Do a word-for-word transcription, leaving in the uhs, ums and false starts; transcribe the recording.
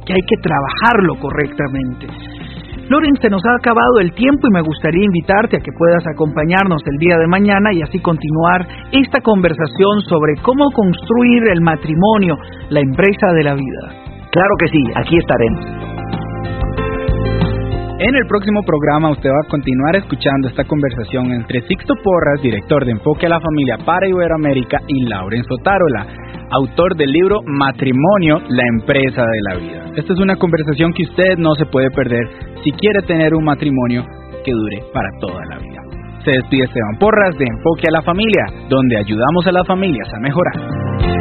que hay que trabajarlo correctamente. Loren, se nos ha acabado el tiempo y me gustaría invitarte a que puedas acompañarnos el día de mañana y así continuar esta conversación sobre cómo construir el matrimonio, la empresa de la vida. Claro que sí, aquí estaremos. En el próximo programa usted va a continuar escuchando esta conversación entre Sixto Porras, director de Enfoque a la Familia para Iberoamérica, y Laurenzo Tarola, autor del libro Matrimonio, la empresa de la vida. Esta es una conversación que usted no se puede perder si quiere tener un matrimonio que dure para toda la vida. Se despide Esteban Porras de Enfoque a la Familia, donde ayudamos a las familias a mejorar.